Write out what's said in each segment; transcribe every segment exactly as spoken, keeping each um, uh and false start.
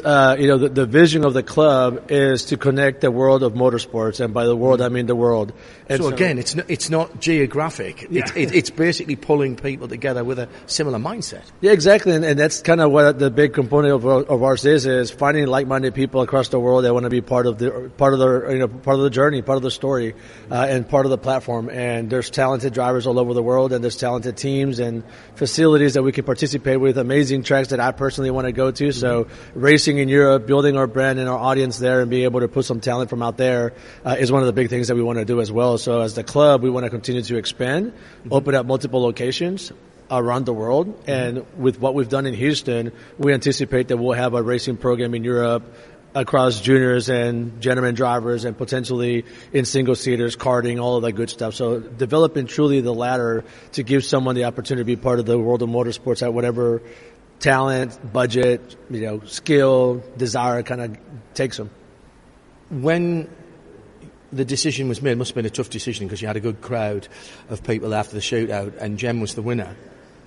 uh, you know, the, the vision of the club is to connect the world of motorsports, and by the world I mean the world. And so, so again, it's not, it's not geographic. Yeah. It's, it, it's basically pulling people together with a similar mindset. Yeah, exactly, and, and that's kind of what the big component of, of ours is: is finding like-minded people across the world that want to be part of the part of the you know part of the journey, part of the story, uh, and part of the platform. And there's talented drivers all over the world, and there's talented teams and facilities that we can participate with. Amazing tracks that I personally want to go to. So racing in Europe, building our brand and our audience there, and being able to put some talent from out there uh, is one of the big things that we want to do as well. So as the club, we want to continue to expand, mm-hmm. open up multiple locations around the world. Mm-hmm. And with what we've done in Houston, we anticipate that we'll have a racing program in Europe across juniors and gentleman drivers and potentially in single seaters, karting, all of that good stuff. So developing truly the ladder to give someone the opportunity to be part of the world of motorsports at whatever talent, budget, you know, skill, desire kind of takes them. When the decision was made, it must have been a tough decision because you had a good crowd of people after the shootout and Jem was the winner.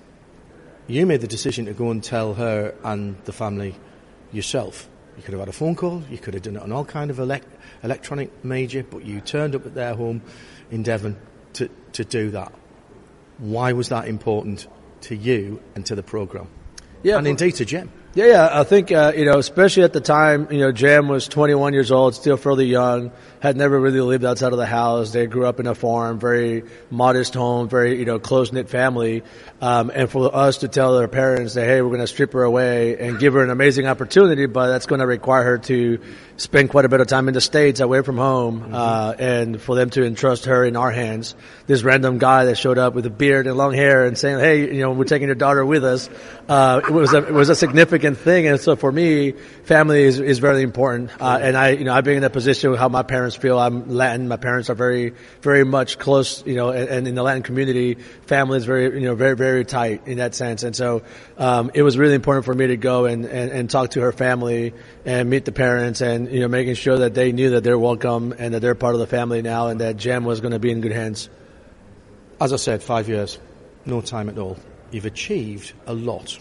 You made the decision to go and tell her and the family yourself. You could have had a phone call, you could have done it on all kind of elect- electronic media, but you turned up at their home in Devon to, to do that. Why was that important to you and to the programme? Yeah, and indeed to Jem. Yeah, yeah. I think, uh, you know, especially at the time, you know, Jem was twenty-one years old, still fairly young, had never really lived outside of the house. They grew up in a farm, very modest home, very, you know, close-knit family. Um, and for us to tell their parents that, hey, we're going to strip her away and give her an amazing opportunity, but that's going to require her to spend quite a bit of time in the States away from home, mm-hmm. uh, and for them to entrust her in our hands. This random guy that showed up with a beard and long hair and saying, hey, you know, we're taking your daughter with us, uh, it was a, it was a significant thing. And so for me, family is, is very important. Uh, and I, you know, I've been in a position with how my parents feel. I'm Latin. My parents are very, very much close, you know, and, and in the Latin community, family is very, you know, very, very tight in that sense. And so, um, it was really important for me to go and, and, and talk to her family and meet the parents and, you know, making sure that they knew that they're welcome and that they're part of the family now and that Jem was going to be in good hands. As I said, five years, no time at all. You've achieved a lot.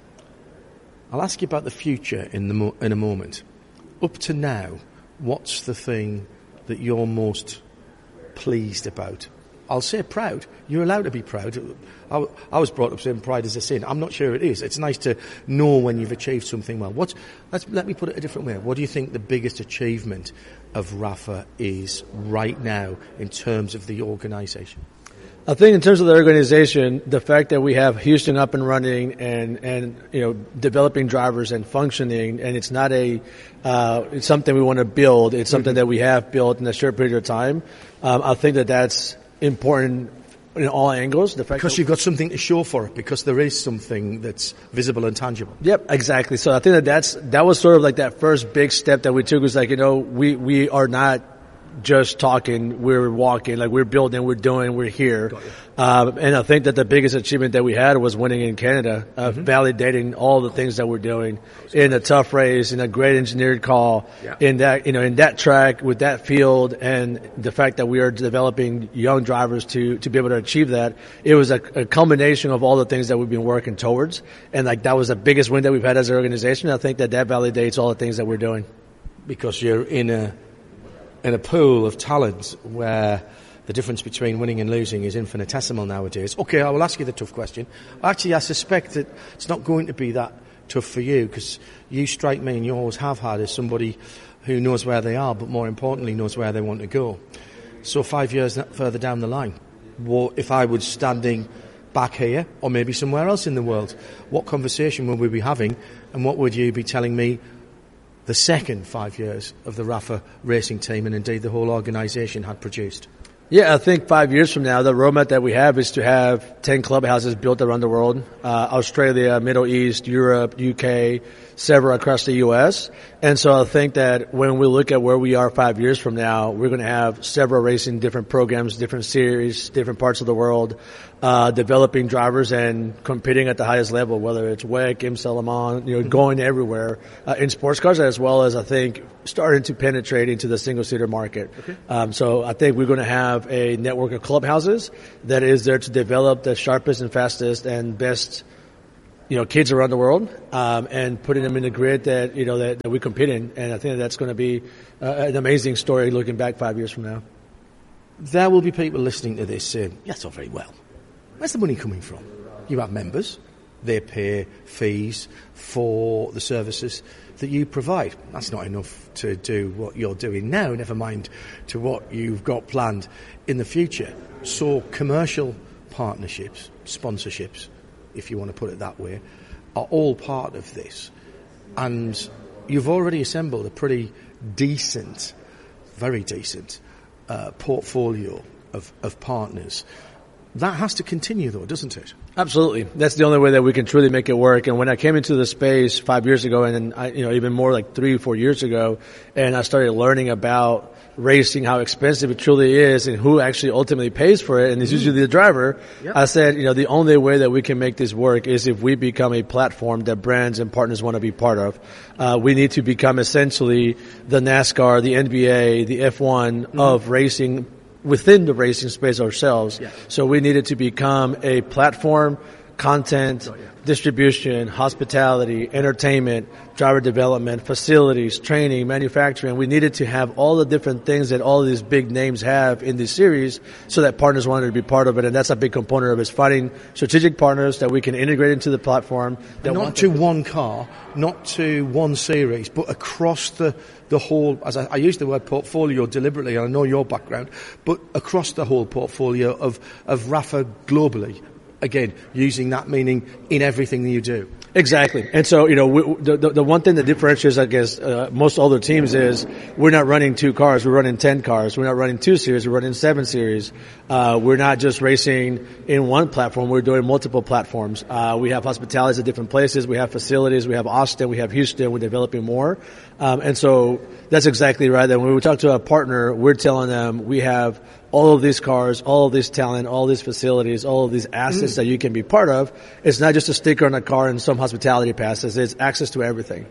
I'll ask you about the future in the mo- in a moment. Up to now, what's the thing that you're most pleased about? I'll say proud. You're allowed to be proud. I, I was brought up saying pride is a sin. I'm not sure it is. It's nice to know when you've achieved something well. What? Let's, let me put it a different way. What do you think the biggest achievement of Rapha is right now in terms of the organisation? I think in terms of the organization, the fact that we have Houston up and running and, and, you know, developing drivers and functioning, and it's not a, uh, it's something we want to build. It's something mm-hmm. that we have built in a short period of time. Um, I think that that's important in all angles. The fact because you've got something to show for it, because there is something that's visible and tangible. Yep, exactly. So I think that that's, that was sort of like that first big step that we took was like, you know, we, we are not just talking, we're walking, like we're building, we're doing, we're here. Um, and I think that the biggest achievement that we had was winning in Canada, uh, mm-hmm. validating all the things that we're doing in a tough race, in a great engineered call, yeah. in that, you know, in that track with that field, and the fact that we are developing young drivers to, to be able to achieve that. It was a, a combination of all the things that we've been working towards. And like that was the biggest win that we've had as an organization. I think that that validates all the things that we're doing. Because you're in a, in a pool of talent where the difference between winning and losing is infinitesimal nowadays. Okay, I will ask you the tough question. Actually, I suspect that it's not going to be that tough for you, because you strike me, and you always have had, as somebody who knows where they are, but more importantly knows where they want to go. So five years further down the line, what, if I was standing back here, or maybe somewhere else in the world, what conversation would we be having, and what would you be telling me the second five years of the Rapha racing team, and indeed the whole organisation, had produced? Yeah, I think five years from now, the roadmap that we have is to have ten clubhouses built around the world, uh, Australia, Middle East, Europe, U K, several across the U S. And so I think that when we look at where we are five years from now, we're going to have several racing, different programs, different series, different parts of the world, uh, developing drivers and competing at the highest level, whether it's W E C, IMSA, Le Mans, you know, mm-hmm. going everywhere, uh, in sports cars, as well as I think starting to penetrate into the single-seater market. Okay. Um, so I think we're going to have a network of clubhouses that is there to develop the sharpest and fastest and best you know, kids around the world, um, and putting them in a grid that, you know, that, that we compete in. And I think that's going to be uh, an amazing story looking back five years from now. There will be people listening to this saying, yes, all very well. Where's the money coming from? You have members. They pay fees for the services that you provide. That's not enough to do what you're doing now, never mind to what you've got planned in the future. So commercial partnerships, sponsorships, if you want to put it that way, are all part of this. And you've already assembled a pretty decent, very decent uh, portfolio of, of partners. That has to continue, though, doesn't it? Absolutely. That's the only way that we can truly make it work. And when I came into the space five years ago, and then I, you know, even more like three or four years ago, and I started learning about racing, how expensive it truly is, and who actually ultimately pays for it, and it's usually the driver. Yep. I said, you know, the only way that we can make this work is if we become a platform that brands and partners want to be part of. Uh, we need to become essentially the NASCAR, the N B A, the F one mm-hmm. of racing within the racing space ourselves. Yeah. So we needed to become a platform, content, oh, yeah. distribution, hospitality, entertainment, driver development, facilities, training, manufacturing. We needed to have all the different things that all of these big names have in this series so that partners wanted to be part of it. And that's a big component of it, is finding strategic partners that we can integrate into the platform. That not to one car, not to one series, but across the the whole, as I, I use the word portfolio deliberately, and I know your background, but across the whole portfolio of, of Rapha globally. Again, using that meaning in everything that you do. Exactly. And so, you know, we, the, the, the one thing that differentiates, I guess, uh, most other teams is we're not running two cars, we're running ten cars. We're not running two series, we're running seven series. Uh, we're not just racing in one platform, we're doing multiple platforms. Uh, we have hospitalities at different places, we have facilities, we have Austin, we have Houston, we're developing more. Um, and so that's exactly right. That when we talk to a partner, we're telling them we have all of these cars, all of this talent, all these facilities, all of these assets mm. that you can be part of. It's not just a sticker on a car and some hospitality passes. It's access to everything.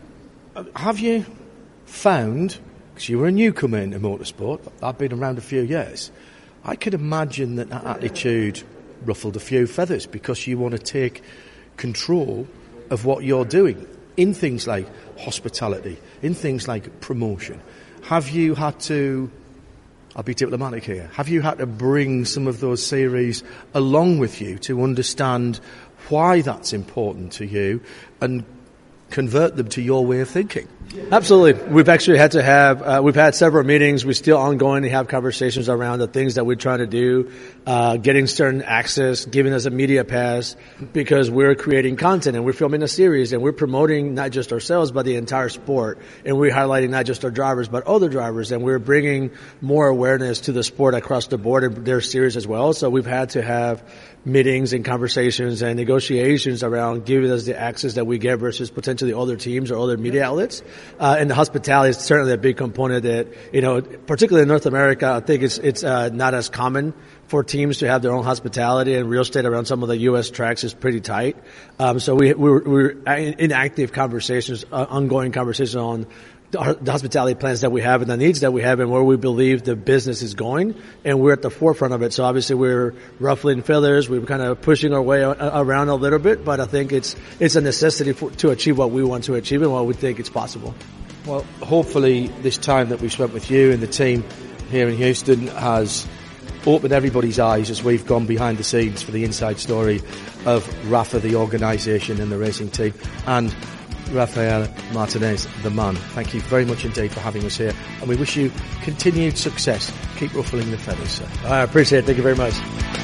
Have you found, because you were a newcomer into motorsport, I've been around a few years, I could imagine that that attitude ruffled a few feathers because you want to take control of what you're doing in things like hospitality, in things like promotion. Have you had to... I'll be diplomatic here. Have you had to bring some of those series along with you to understand why that's important to you and convert them to your way of thinking? Absolutely. We've actually had to have, uh, we've had several meetings. We still ongoing to have conversations around the things that we're trying to do, uh, getting certain access, giving us a media pass because we're creating content and we're filming a series and we're promoting not just ourselves, but the entire sport. And we're highlighting not just our drivers, but other drivers. And we're bringing more awareness to the sport across the board and their series as well. So we've had to have meetings and conversations and negotiations around giving us the access that we get versus potentially other teams or other media outlets. Uh, and the hospitality is certainly a big component that, you know, particularly in North America, I think it's, it's, uh, not as common for teams to have their own hospitality, and real estate around some of the U S tracks is pretty tight. Um, so we, we're, we're in active conversations, uh, ongoing conversations on the hospitality plans that we have and the needs that we have and where we believe the business is going, and we're at the forefront of it. So obviously we're ruffling feathers, we're kind of pushing our way around a little bit, but I think it's it's a necessity for, to achieve what we want to achieve and what we think it's possible. Well, hopefully this time that we've spent with you and the team here in Houston has opened everybody's eyes as we've gone behind the scenes for the inside story of Rapha, the organisation and the racing team, and Rafael Martinez, the man. Thank you very much indeed for having us here, and we wish you continued success. Keep ruffling the feathers, sir. I appreciate it. Thank you very much.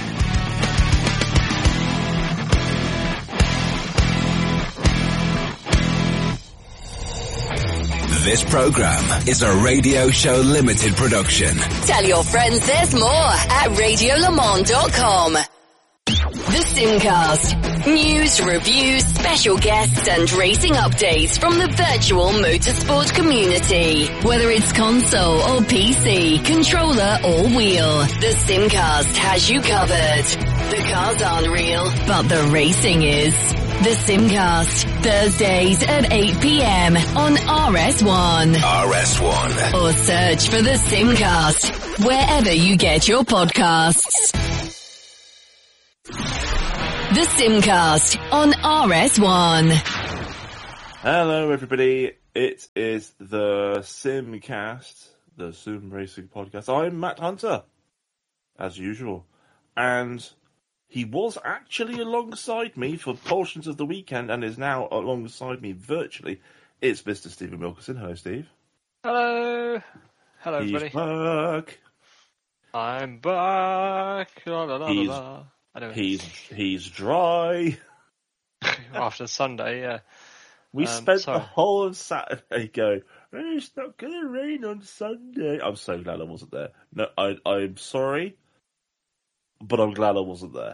This program is a Radio Show Limited production. Tell your friends there's more at radio le mans dot com. The Simcast. News, reviews, special guests and racing updates from the virtual motorsport community. Whether it's console or P C, controller or wheel, the Simcast has you covered. The cars aren't real, but the racing is. The Simcast, Thursdays at eight p.m. on R S one. R S one. Or search for The Simcast wherever you get your podcasts. The Simcast on R S one. Hello, everybody. It is the Simcast, the Sim Racing Podcast. I'm Matt Hunter, as usual, and he was actually alongside me for portions of the weekend and is now alongside me virtually. It's Mister Stephen Wilkerson. Hello, Steve. Hello. Hello, He's everybody. back. I'm back. La, la, la, He's, la. Anyway. he's, he's dry. After Sunday, yeah. We um, spent sorry. the whole of Saturday going, oh, it's not going to rain on Sunday. I'm so glad I wasn't there. No, I, I'm sorry, but I'm glad I wasn't there.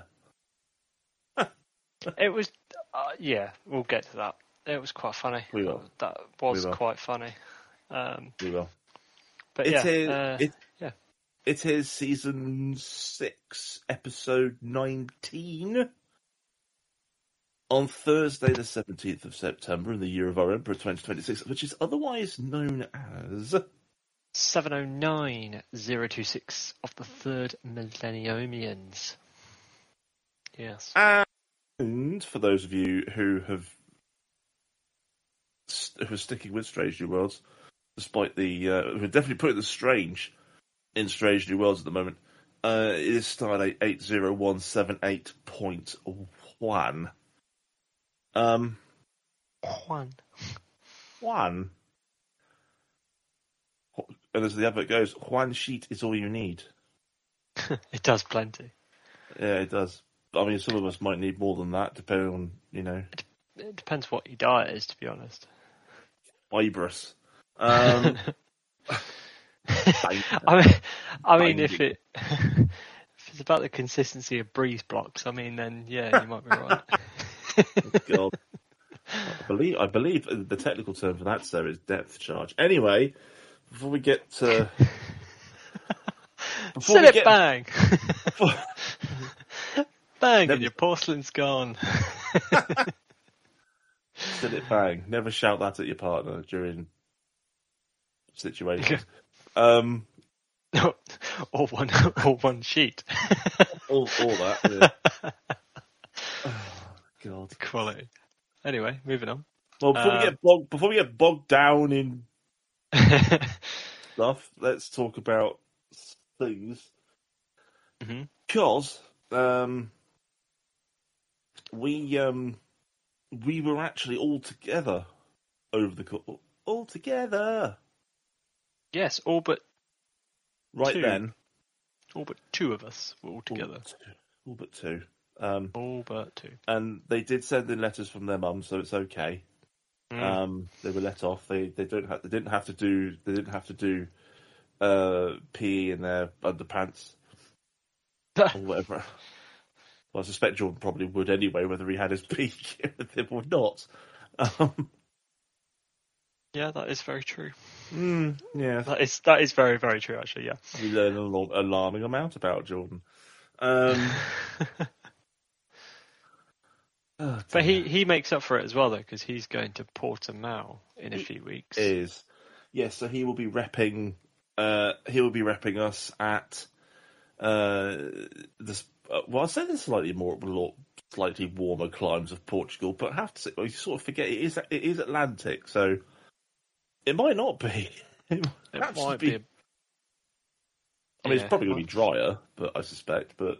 It was, uh, yeah, we'll get to that. It was quite funny. We will. That was We will. quite funny. Um, We will. but It yeah, is, uh, it, yeah. it is season six, episode nineteen. On Thursday, the seventeenth of September, in the year of our Emperor twenty twenty-six, which is otherwise known as seven oh nine oh two six of the third Millenniumians. Yes. And for those of you who have who are sticking with Strange New Worlds, despite the uh, we're definitely putting the strange in Strange New Worlds at the moment, uh, it is Stardate eight zero one seven eight point one. Um, Juan. Juan. And as the advert goes, Juan sheet is all you need. It does plenty. Yeah, it does. I mean, some of us might need more than that, depending on, you know, It depends what your diet is, to be honest. fibrous. Um, I mean, I mean, if it if it's about the consistency of breeze blocks, I mean, then yeah, you might be right. God. I believe I believe the technical term for that, sir, is depth charge. Anyway, before we get to before Sit we it get, bang, before, bang, Never- and your porcelain's gone. sit it bang. Never shout that at your partner during situations. um, or one, or one sheet. all, all that. Yeah. Oh, God. Quality. Anyway, moving on. Well, before Uh, we get bogged, before we get bogged down in stuff, let's talk about things. Mhm. Because um, we um, we were actually all together over the co- all together Yes, all but right Two. then. all but two of us were all together. All but two. All but two. Um, All but two. and they did send in letters from their mum, so it's okay. Mm. Um, they were let off. They they don't have they didn't have to do they didn't have to do uh, P E in their underpants or whatever. Well, I suspect Jordan probably would anyway, whether he had his P E with him or not. Um, Yeah, that is very true. mm, yeah, That is that is very very true. Actually, yeah. we learn a lo- alarming amount about Jordan. Um, oh, But he, dear. he makes up for it as well, though, because he's going to Portimao in a He few weeks. is yes, so he will be repping. Uh, he will be repping us at uh, this. Uh, well, I'll say this slightly more, slightly warmer climes of Portugal, but I have to say, well, you sort of forget it is it is Atlantic, so it might not be. It might, It actually might be. be. A, I mean, yeah, it's probably going to be well, drier, but I suspect. But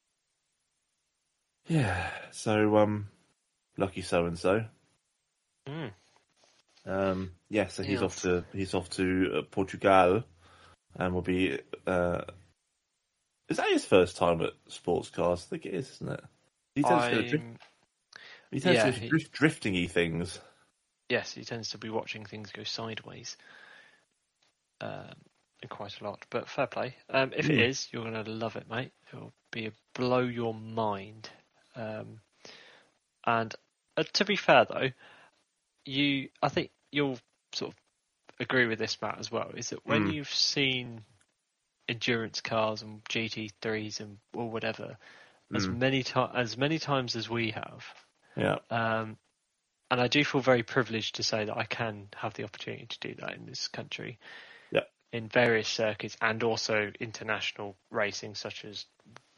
yeah, so um, lucky so and so. mm, Um, yeah, so he's Yes. off to he's off to uh, Portugal, and will be. Uh, is that his first time at sports cars? I think it is, isn't it? He tends to go drift, I'm- he tends yeah, to go he- drift, drifting-y things. yes, he tends to be watching things go sideways um, quite a lot. But fair play. Um, if it Mm. is, you're going to love it, mate. It'll be a blow your mind. Um, and uh, to be fair, though, you, I think you'll sort of agree with this, Matt, as well. Is that when Mm. you've seen endurance cars and G T threes and or whatever as Mm. many times as many times as we have, Yeah, um, and I do feel very privileged to say that I can have the opportunity to do that in this country. Yeah. In various circuits and also international racing, such as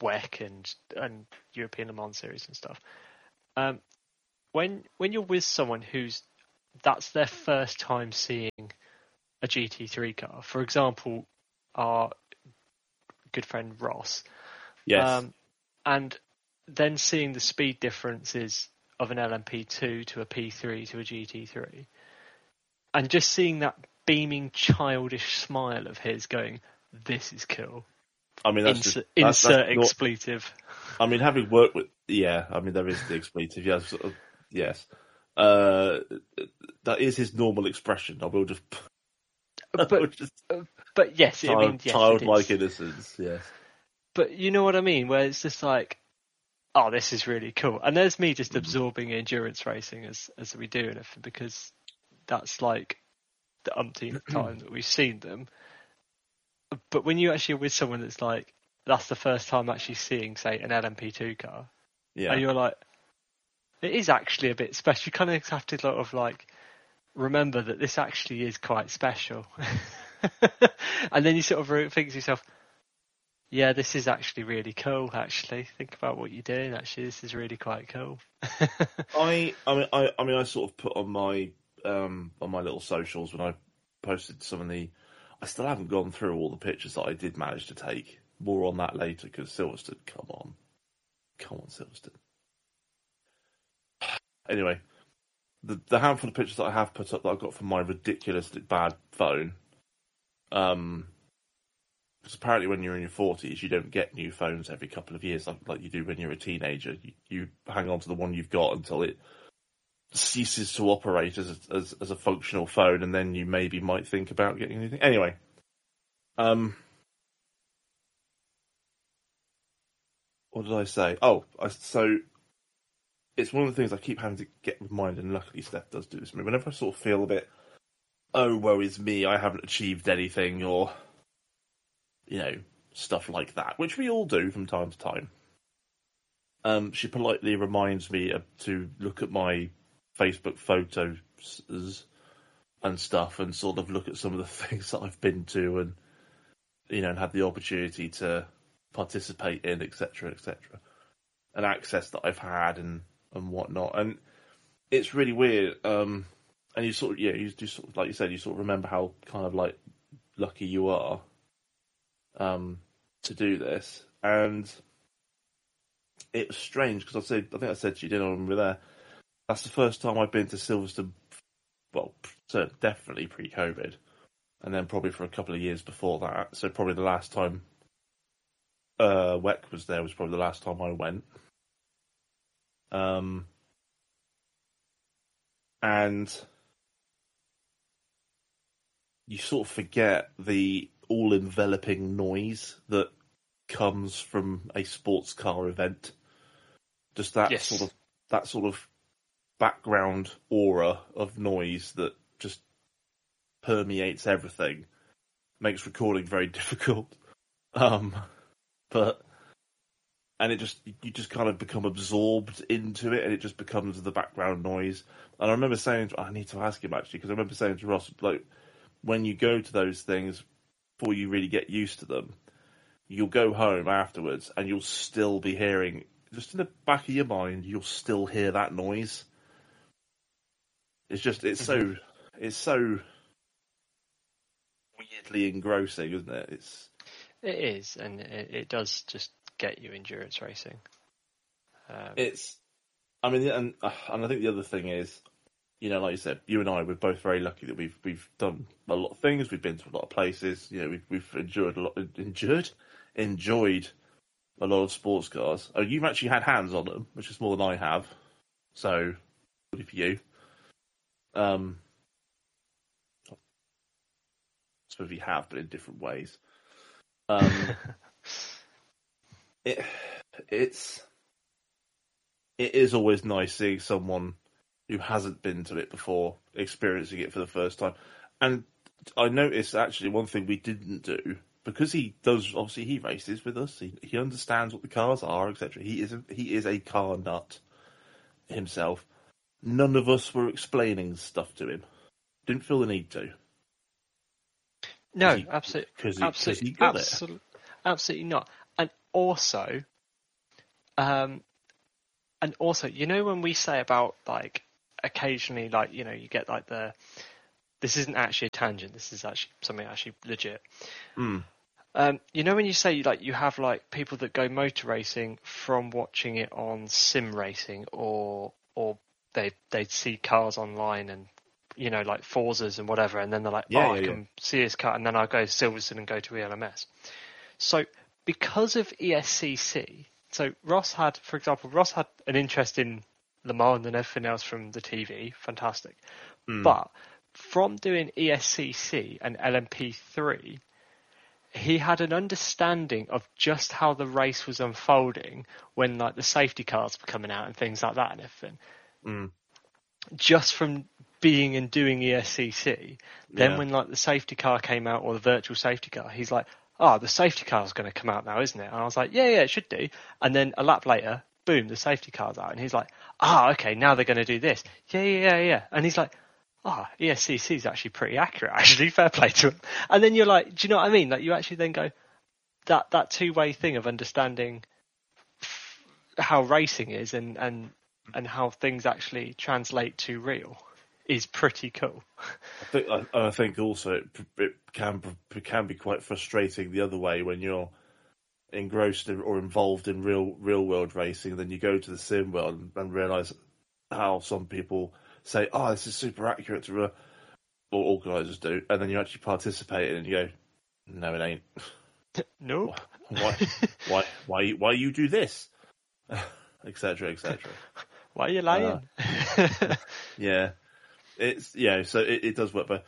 W E C and and European Le Mans Series and stuff. Um, when when you're with someone who's that's their first time seeing a G T three car, for example, our good friend Ross, Yes, um, and then seeing the speed differences of an L M P two to a P three to a G T three, and just seeing that beaming childish smile of his going, "This is cool." I mean, that's Insert, just, that's, insert that's not, expletive. I mean, having worked with, yeah, I mean, there is the expletive, yes, sort of, yes. Uh, that is his normal expression. I will just, I will But just but yes, child, I mean, yes, childlike it is. innocence, yes. But you know what I mean, where it's just like, oh, this is really cool. And there's me just absorbing endurance racing as as we do, and everything, because that's like the umpteenth time that we've seen them. But when you actually are with someone that's like, that's the first time actually seeing, say, an L M P two car, Yeah. and you're like, it is actually a bit special. You kind of have to sort of like remember that this actually is quite special. And then you sort of think to yourself, yeah, this is actually really cool, actually. Think about what you're doing, actually. This is really quite cool. I, I mean, I, I mean, I sort of put on my, um, on my little socials when I posted some of the, I still haven't gone through all the pictures that I did manage to take. More on that later, because Silverstone, come on. Come on, Silverstone. Anyway, the the handful of pictures that I have put up that I got from my ridiculously bad phone, um, because apparently when you're in your forties, you don't get new phones every couple of years like, like you do when you're a teenager. You, you hang on to the one you've got until it ceases to operate as a, as, as a functional phone, and then you maybe might think about getting anything. Anyway, um, what did I say? Oh, I, so it's one of the things I keep having to get reminded, and luckily Steph does do this to me. Whenever I sort of feel a bit, oh, woe is me, I haven't achieved anything, or, you know, stuff like that, which we all do from time to time. Um, she politely reminds me of, to look at my Facebook photos and stuff, and sort of look at some of the things that I've been to, and you know, and had the opportunity to participate in, et cetera, et cetera, and access that I've had and and whatnot. And it's really weird. Um, and you sort of, yeah, you do sort of, like you said, you sort of remember how kind of like lucky you are um, to do this. And it was strange because I said, I think I said to you, didn't I, when we were there, that's the first time I've been to Silverstone, well, certainly, definitely pre-COVID, and then probably for a couple of years before that. So probably the last time uh, W E C was there was probably the last time I went. Um, and you sort of forget the all-enveloping noise that comes from a sports car event. Just that Yes. sort of that sort of background aura of noise that just permeates everything, makes recording very difficult. Um, but and it just you just kind of become absorbed into it, and it just becomes the background noise. And I remember saying, to, I need to ask him actually, because I remember saying to Ross, like, when you go to those things, before you really get used to them, you'll go home afterwards and you'll still be hearing, just in the back of your mind, you'll still hear that noise. It's just, it's Mm-hmm. so, it's so weirdly engrossing, isn't it? It's It is, and it, it does just get you endurance racing. Um, It's, I mean, and and I think the other thing is, you know, like you said, you and I, we're both very lucky that we've we've done a lot of things. We've been to a lot of places. You know, we've we've enjoyed a lot, endured, enjoyed a lot of sports cars. Oh, you've actually had hands on them, which is more than I have. So, good for you. Um, I suppose we have, but in different ways. Um, it it's. It is always nice seeing someone who hasn't been to it before experiencing it for the first time. And I noticed actually one thing we didn't do, because he does, obviously he races with us, he, he understands what the cars are, et cetera. He is a, he is a car nut himself. None of us were explaining stuff to him. Didn't feel the need to. no, he- absolutely, 'cause he- 'cause he absolutely, got it. absolutely, absolutely not. And also, Um, and also, you know, when we say about like occasionally, like, you know, you get like the, this isn't actually a tangent, this is actually something actually legit. Mm. Um, you know, when you say like you have like people that go motor racing from watching it on sim racing, or or they they see cars online and, you know, like Forzas and whatever, and then they're like, Yeah, oh, yeah, I can see this car, and then I'll go to Silverstone and go to E L M S. So because of E S C C, so Ross had, for example, Ross had an interest in Le Mans and everything else from the T V, fantastic. Mm. But from doing E S C C and L M P three, he had an understanding of just how the race was unfolding when like the safety cars were coming out and things like that and everything. Mm. Just from being and doing E S C C, then Yeah. when like the safety car came out, or the virtual safety car, he's like, oh, the safety car's going to come out now, isn't it? And I was like, yeah, yeah, it should do. And then a lap later, boom, the safety car's out. And he's like, ah, oh, okay, now they're going to do this. Yeah, yeah, yeah, yeah. And he's like, ah, oh, E S C C is actually pretty accurate, actually, fair play to him. And then you're like, do you know what I mean? Like, you actually then go, that, that two-way thing of understanding how racing is and, and, and how things actually translate to real is pretty cool. I think I, I think also it, it can it can be quite frustrating the other way when you're engrossed in, or involved in real real world racing. Then you go to the sim world and, and realise how some people say, "Oh, this is super accurate," to or organisers do, and then you actually participate in it and you go, "No, it ain't." Nope. Why? Why? Why? Why you do this? Etc. Etc. Why are you lying? Uh, yeah. It's yeah, so it, it does work, but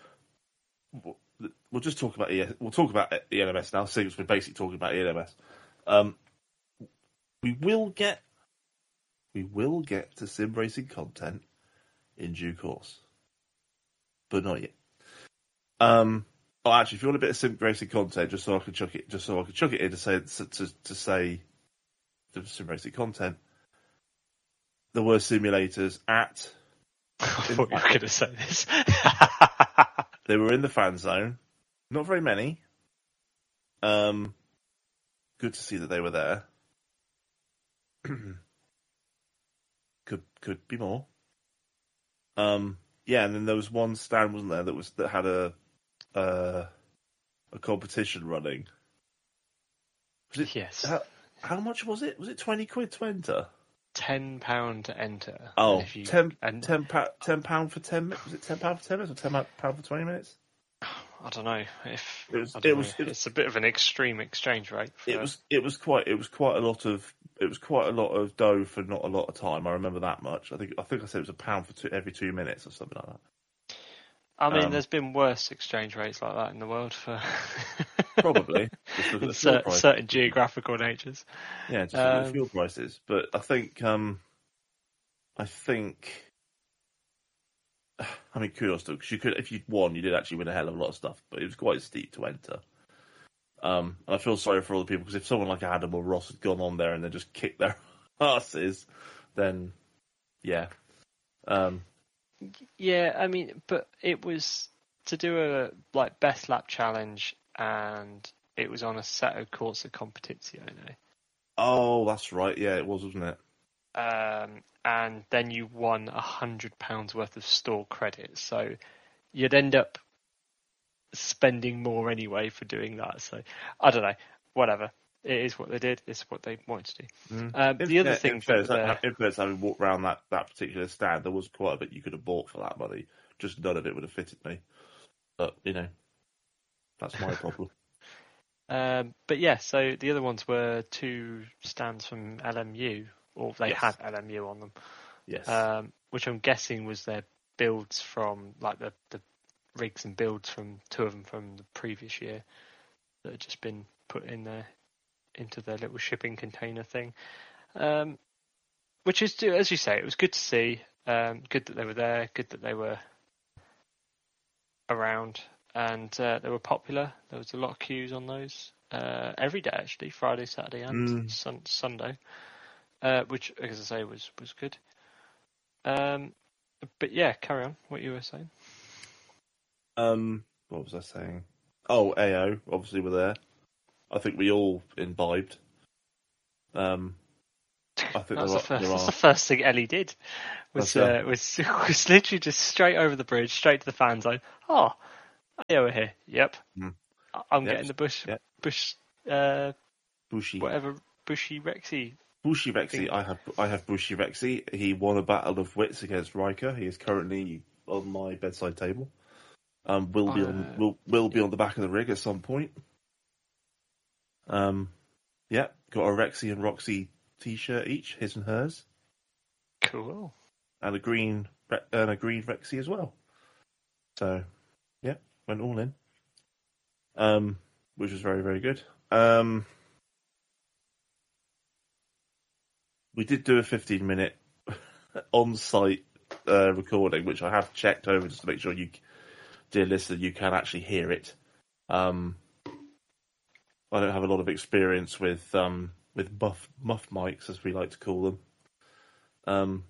we'll just talk about E S, we'll talk about E L M S now, since we're basically talking about E L M S. Um, we will get we will get to sim racing content in due course, but not yet. Um, oh, actually, if you want a bit of sim racing content, just so I can chuck it, just so I can chuck it in to say to to say the sim racing content, there were simulators at. I thought you were going to say this. They were in the fan zone. Not very many. Um, good to see that they were there. could could be more. Um, yeah, and then there was one stand, wasn't there, that was that had a uh, a competition running. Was it? Yes. How, how much was it? Was it twenty quid to enter? Ten pound to enter. Oh, and if you, ten, and, ten, pa- ten pound for ten minutes? Was it ten pound for ten minutes or ten pound for twenty minutes? I don't know if It was- I don't it know. was- it was- It's a bit of an extreme exchange rate. For, It was it was quite it was quite a lot of it was quite a lot of dough for not a lot of time. I remember that much. I think I think I said it was a pound for two, every two minutes or something like that. I mean, um, there's been worse exchange rates like that in the world for Probably just look at the fuel cer- price. certain geographical natures. Yeah, just look at the Um, fuel prices. But I think um, I think I mean kudos to because you could if you won you did actually win a hell of a lot of stuff, but it was quite steep to enter. Um, and I feel sorry for all the people because if someone like Adam or Ross had gone on there and then just kicked their asses, then yeah. Um, Yeah, I mean, but it was to do a like best lap challenge, and it was on a Seto Corsa Competizione. oh, that's right. Yeah, it was, wasn't it? Um, and then you won a hundred pounds worth of store credit, so you'd end up spending more anyway for doing that. So I don't know, whatever. It is what they did. It's what they wanted to do. Mm. Um, In the other fair- thing, in fairness, that, uh, in fairness, having walked around that, that particular stand, there was quite a bit you could have bought for that money. Just none of it would have fitted me. But you know, that's my problem. um, but yeah, so the other ones were two stands from L M U, or they Yes. had L M U on them. Yes. Um, which I'm guessing was their builds from, like the, the rigs and builds from two of them from the previous year that had just been put in there into their little shipping container thing. Um, which is, as you say, it was good to see. Um, good that they were there. Good that they were around, and uh, they were popular. There was a lot of queues on those uh, every day actually, Friday, Saturday, and Mm. sun- Sunday. Uh, which, as I say, was was good. Um, but yeah, carry on. What you were saying? Um, what was I saying? Oh, A O obviously were there. I think we all imbibed. Um, I think That's there, the are, first. there That's are. the first thing Ellie did. Was That's it. uh, was was literally just straight over the bridge, straight to the fan zone. Oh, hey, over here. Yep. Mm. I- I'm Yep. getting the bush, Yep. bush, uh, Bushi. whatever, bushy Rexy. Bushi Rexy. Think- I have I have Bushi Rexy. He won a battle of wits against Riker. He is currently on my bedside table. Um, will be on Uh, will will be on the back of the rig at some point. Um, yeah, got a Rexy and Roxy T-shirt each, his and hers, Cool. and a green Re- and a green Rexy as well. So, yeah, went all in. Um, which was very very good. Um, we did do a fifteen minute on-site uh, recording, which I have checked over just to make sure you, dear listener, you can actually hear it. Um, I don't have a lot of experience with um, with muff muff mics, as we like to call them. Um,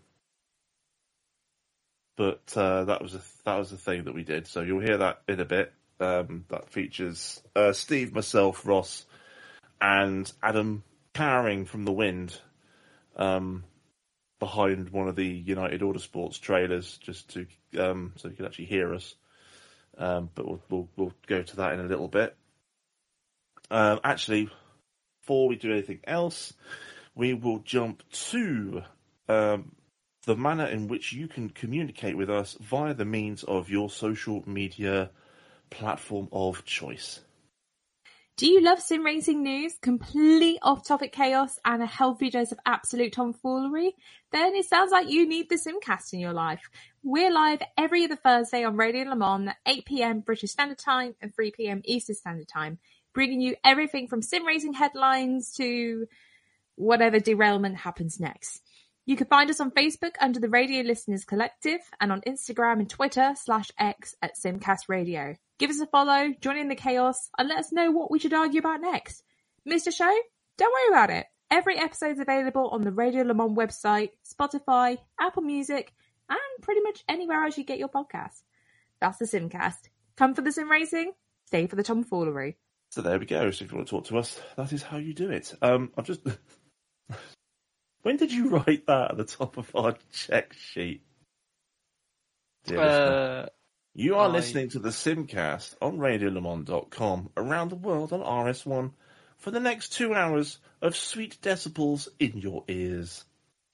but uh, that was a that was the thing that we did. So you'll hear that in a bit. Um, that features uh, Steve, myself, Ross, and Adam cowering from the wind um, behind one of the United Autosports trailers, just to um, so you can actually hear us. Um, but we'll, we'll we'll go to that in a little bit. Um, actually, before we do anything else, we will jump to um, the manner in which you can communicate with us via the means of your social media platform of choice. Do you love sim racing news, complete off-topic chaos, and a healthy dose of absolute tomfoolery? Then it sounds like you need the Simcast in your life. We're live every other Thursday on Radio Le Mans at eight p.m. British Standard Time and three p.m. Eastern Standard Time, bringing you everything from sim racing headlines to whatever derailment happens next. You can find us on Facebook under the Radio Listeners Collective and on Instagram and Twitter slash X at Simcast Radio. Give us a follow, join in the chaos, and let us know what we should argue about next. Missed a show? Don't worry about it. Every episode's available on the Radio Le Mans website, Spotify, Apple Music, and pretty much anywhere else you get your podcasts. That's the Simcast. Come for the sim racing, stay for the tomfoolery. So there we go. So if you want to talk to us, that is how you do it. Um, I'm just. When did you write that at the top of our check sheet? Dear listener? Uh, You are I- listening to the Simcast on radio le mans dot com around the world on R S one for the next two hours of sweet decibels in your ears.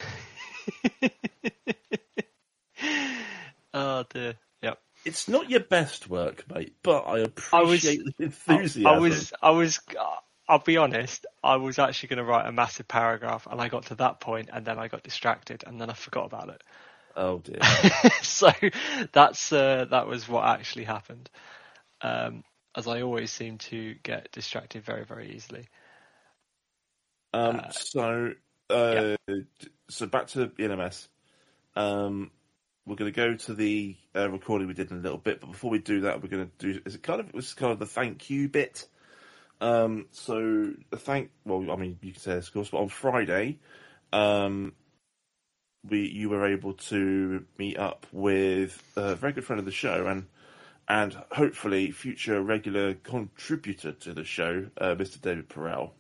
oh dear. Yep. It's not your best work, mate, but I I was- appreciate the I, enthusiasm. I was. I was. I'll be honest. I was actually going to write a massive paragraph, and I got to that point, and then I got distracted, and then I forgot about it. Oh dear. so that's uh, that was what actually happened. Um, as I always seem to get distracted very, very easily. Um, Uh, so, uh, so back to E L M S. Um, we're going to go to the uh, recording we did in a little bit, but before we do that, we're going to do. Is it kind of? It was kind of the thank you bit. Um, so the thank. Well, I mean, you can say this, of course, but on Friday, um, we you were able to meet up with a very good friend of the show and and hopefully future regular contributor to the show, uh, Mister David Perel.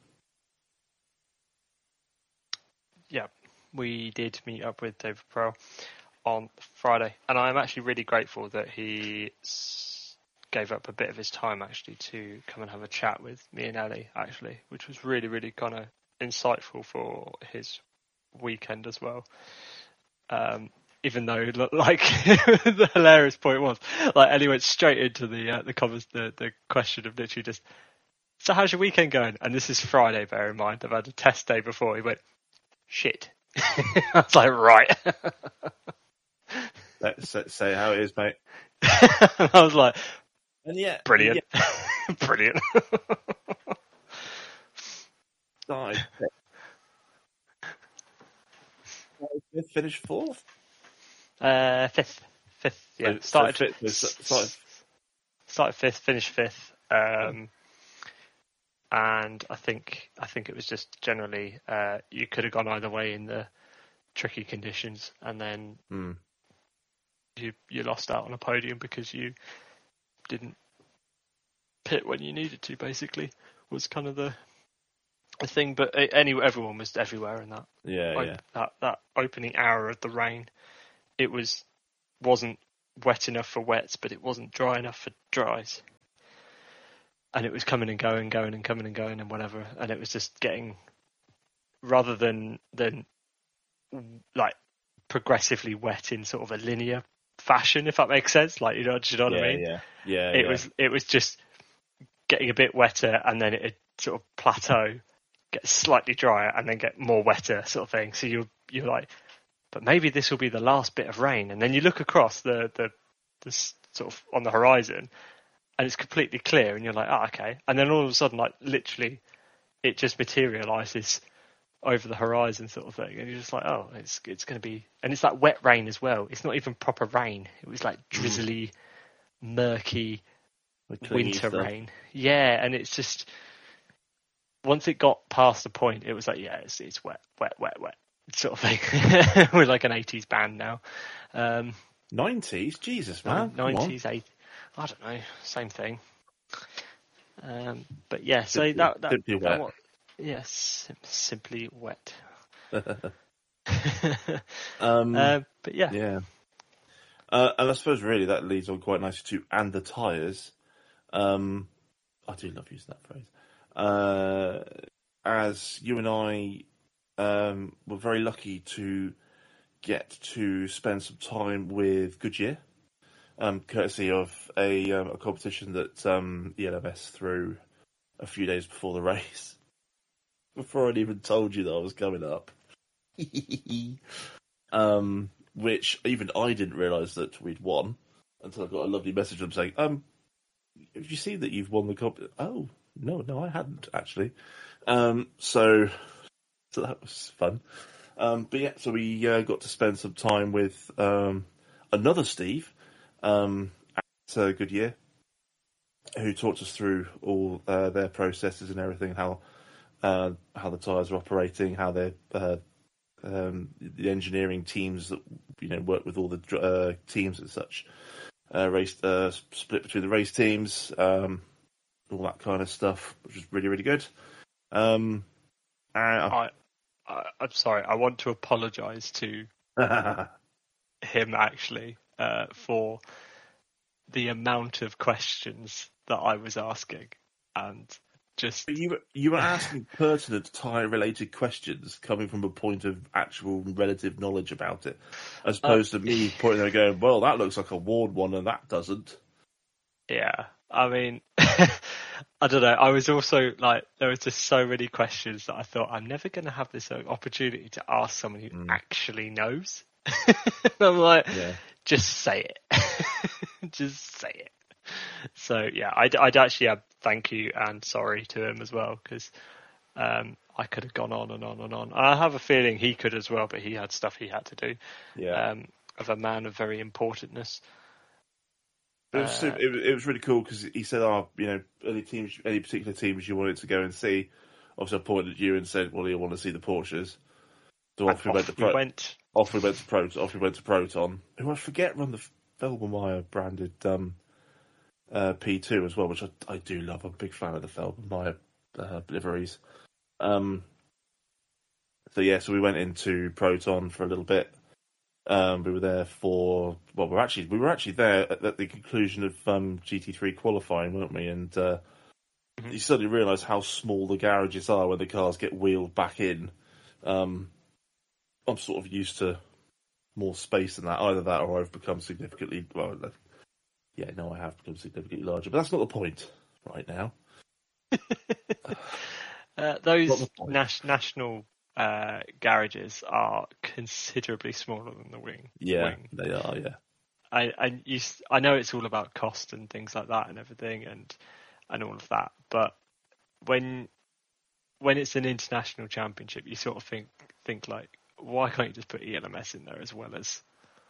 Yeah, we did meet up with David Perel on Friday, and I'm actually really grateful that he s- gave up a bit of his time actually to come and have a chat with me and Ellie, actually, which was really, really kind of insightful for his weekend as well. Um, even though, like, the hilarious point was, like, Ellie went straight into the uh, the covers, the the question of literally just, so how's your weekend going? And this is Friday, bear in mind. I've had a test day before. He went, shit. I was like, right. Let's say how it is, mate. And I was like, And yeah, brilliant, brilliant. Yeah, fifth, finished fourth. Uh, fifth, fifth. Yeah, So- started so fifth was- started- started fifth, finished fifth. Um, and I think I think it was just generally uh, you could have gone either way in the tricky conditions, and then Hmm. you you lost out on a podium because you didn't pit when you needed to. Basically, was kind of the a thing. But anyway, everyone was everywhere in that. Yeah, op- yeah. That that opening hour of the rain, it was wasn't wet enough for wets, but it wasn't dry enough for dries. And it was coming and going, going and coming and going and whatever. And it was just getting, rather than than like progressively wet in sort of a linear fashion, if that makes sense. Like, you know, do you know what yeah, I mean? Yeah, yeah. It yeah. was it was just getting a bit wetter, and then it sort of plateau, get slightly drier, and then get more wetter, sort of thing. So you're you're like, but maybe this will be the last bit of rain. And then you look across the the, the sort of on the horizon, and it's completely clear, and you're like, oh, okay. And then all of a sudden, like literally, it just materialises over the horizon, sort of thing, and you're just like, oh, it's it's going to be, and it's like wet rain as well. It's not even proper rain. It was like drizzly, murky winter stuff. rain. Yeah, and it's just, once it got past the point, it was like, yeah, it's it's wet, wet, wet, wet, sort of thing. We're like an eighties band now. Um, nineties, Jesus man, nineties, eighties. I don't know, same thing. Um, but yeah, so Simply- that that, simply that wet. wa- yes, sim- simply wet. Um, uh, but yeah, yeah. Uh, and I suppose really that leads on quite nicely to and the tyres. Um, I do love using that phrase. Uh, as you and I um, were very lucky to get to spend some time with Goodyear, um, courtesy of a, um, a competition that um, E L M S threw a few days before the race. Before I'd even told you that I was coming up. um, which even I didn't realise that we'd won until I got a lovely message from them saying, um, have you seen that you've won the comp? Oh, no, no, I hadn't, actually. Um, so, so that was fun. Um, but yeah, so we uh, got to spend some time with um, another Steve um, at uh, Goodyear, who talked us through all uh, their processes and everything, how uh, how the tyres are operating, how they're uh, um, the engineering teams that you know work with all the uh, teams and such, uh, race uh, split between the race teams, um, all that kind of stuff, which is really really good. Um, and I, I I'm sorry. I want to apologise to him actually uh, for the amount of questions that I was asking, and just But you were, you were asking pertinent tyre-related questions coming from a point of actual relative knowledge about it, as opposed Uh, to me pointing there and going, well, that looks like a Ward one and that doesn't. yeah. I mean, I don't know. I was also like, there was just so many questions that I thought I'm never going to have this opportunity to ask someone who Mm. actually knows. And I'm like, Yeah. just say it. Just say it. So yeah, I'd, I'd actually add thank you and sorry to him as well, because um, I could have gone on and on and on. I have a feeling he could as well, but he had stuff he had to do. Yeah. Um, of a man of very importantness. It was, super, it, was- it was really cool because he said, "Oh, you know, any teams, any particular teams you wanted to go and see." Obviously, I pointed at you and said, "Well, you want to see the Porsches." So off we Off went to we Pro- went. off we went to Pro- off we went to Proton, who I forget run the Felbermeyer branded um, uh, P two as well, which I, I do love. I'm a big fan of the Felbermeyer uh, liveries. Um, so yeah, so we went into Proton for a little bit. Um, we were there for well, we're actually we were actually there at, at the conclusion of um, G T three qualifying, weren't we? And uh, Mhm. you suddenly realise how small the garages are when the cars get wheeled back in. Um, I'm sort of used to more space than that. Either that, or I've become significantly well. Yeah, no, I have become significantly larger, but that's not the point right now. Uh, Not those the point. nas- national uh, garages are considerably smaller than the wing. Yeah, wing. they are. Yeah, I, I, you, s- I know it's all about cost and things like that and everything and and all of that, but when when it's an international championship, you sort of think think like, why can't you just put E L M S in there as well as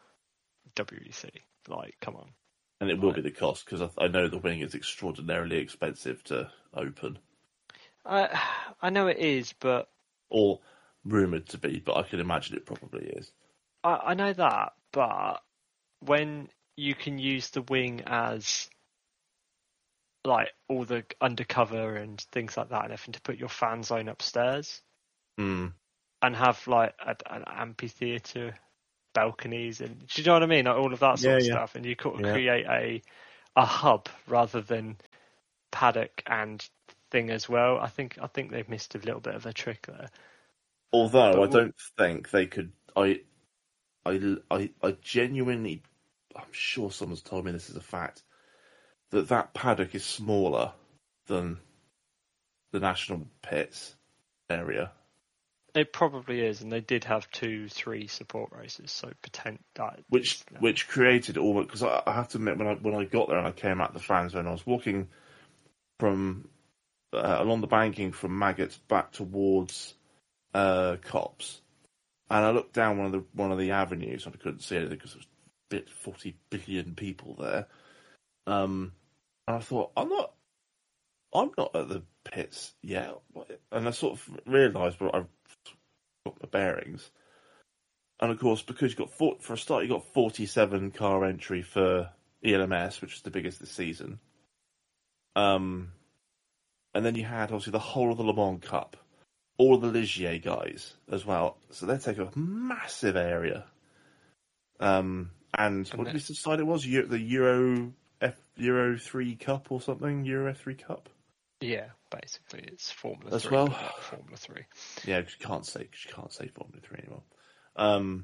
W E C? Like, come on. and it will Right. be the cost because I, I know the wing is extraordinarily expensive to open, I I know it is, but or rumoured to be, but I can imagine it probably is. I, I know that, but when you can use the wing as like all the undercover and things like that, and having to put your fan zone upstairs Mm. and have like a, an amphitheatre, balconies, and do you know what I mean? Like all of that sort Yeah, of yeah. stuff, and you could Yeah. create a a hub rather than paddock and thing as well. I think I think they've missed a little bit of a trick there. Although But I w- don't think they could. I, I, I, I genuinely. I'm sure someone's told me this is a fact. That that paddock is smaller than the national pits area. It probably is, and they did have two, three support races, so potent that Which which created all because I, I have to admit when I when I got there and I came out the fan zone, I was walking from uh, along the banking from Maggots back towards uh, Cops, and I looked down one of the one of the avenues and I couldn't see anything because there was a bit forty billion people there. Um, and I thought I'm not I'm not at the pits yet, and I sort of realised, but I've got my bearings. And of course, because you got four, for a start, you got forty-seven car entry for E L M S, which is the biggest this season. Um, and then you had obviously the whole of the Le Mans Cup, all of the Ligier guys as well. So they take a massive area. Um, and what did we decide it was? Eu- the Euro F Euro three Cup or something? Euro F three Cup. Yeah, basically it's Formula As Three. well? but not Formula Three. Yeah, because you can't say cause you can't say Formula Three anymore. Um,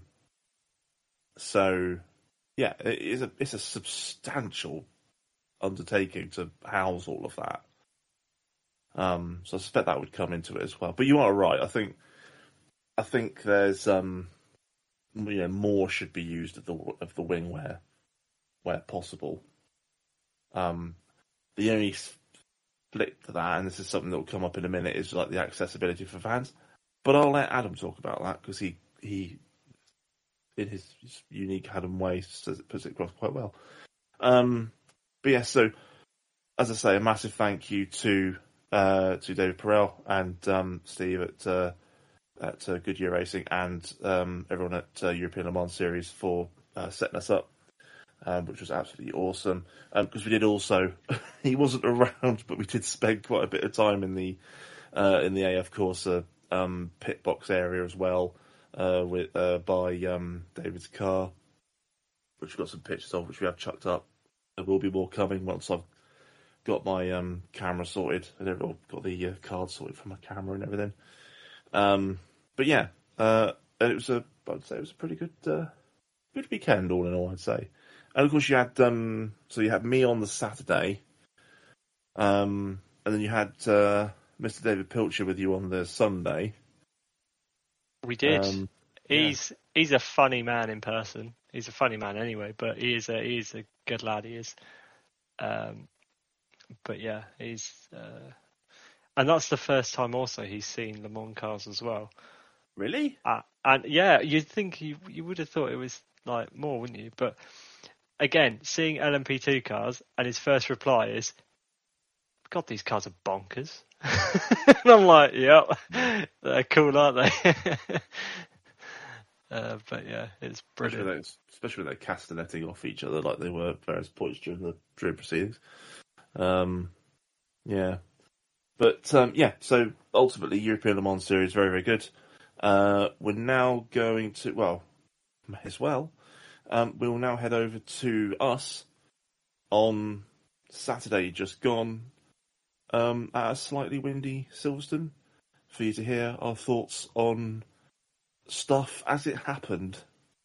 so yeah, it is a it's a substantial undertaking to house all of that. Um, so I suspect that would come into it as well. But you are right. I think I think there's um, you know, more should be used of the of the wing where where possible. Um, the only split to that, and this is something that will come up in a minute, is like the accessibility for fans. But I'll let Adam talk about that because he he in his, his unique Adam way says it, puts it across quite well. Um, but yeah, so as I say, a massive thank you to uh, to David Perel and um, Steve at uh, at uh, Goodyear Racing and um, everyone at uh, European Le Mans Series for uh, setting us up, um, which was absolutely awesome. Because um, we did also, he wasn't around, but we did spend quite a bit of time in the uh, in the A F Corsa um, pit box area as well, uh, with uh, by um, David's car, which we've got some pictures of, which we have chucked up. There will be more coming once I've got my um, camera sorted and everyone got the uh, card sorted for my camera and everything. Um, but yeah, uh, and it was a, I'd say it was a pretty good, uh, good weekend all in all, I'd say. And of course you had, um, so you had me on the Saturday, um, and then you had uh, Mister David Pilcher with you on the Sunday. We did. Um, he's he's a funny man in person. He's a funny man anyway, but he is a he is a good lad. He is. Um, but yeah, he's. Uh, And that's the first time also he's seen Le Mans cars as well. Really? Uh, and yeah, you'd think you you would have thought it was like more, wouldn't you? But again, seeing L M P two cars, and his first reply is, "God, these cars are bonkers." And I'm like, "Yep, they're cool, aren't they?" uh, but yeah, it's Especially brilliant. when, they, especially when they're castanetting off each other like they were at various points during the during proceedings. Um, yeah. But um, yeah, so ultimately, European Le Mans Series very, very good. Uh, we're now going to, well, may as well. Um, we'll now head over to us on Saturday, just gone, um, at a slightly windy Silverstone, for you to hear our thoughts on stuff as it happened.